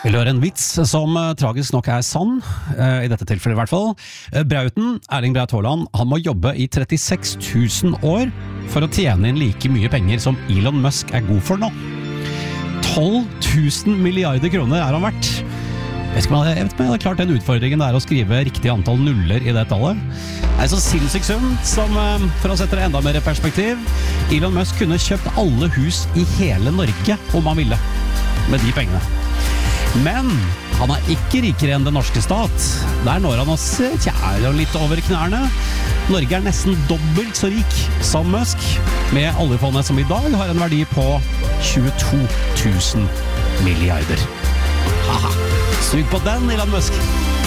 Vil du høre en vits som tragisk nok sann, i dette tilfellet i hvert fall. Brauten, Erling Braut Haaland, han må jobbe i 36 000 år for å tjene inn like mye penger som Elon Musk god for nå. 12 000 milliarder kroner han verdt. Jeg vet ikke om jeg hadde klart den utfordringen å skrive riktig antall nuller i det tallet. Det så sinnssykt sum, som for å sette det enda mer i perspektiv, Elon Musk kunne kjøpt alle hus i hele Norge om han ville, med de pengene. Men han ikke rikere enn den norske stat. Der når han oss litt over knærne. Norge nesten dobbelt så rik som Musk, med oljefondet som i dag har en verdi på 22 000 milliarder. Haha, sug på den, Elon Musk!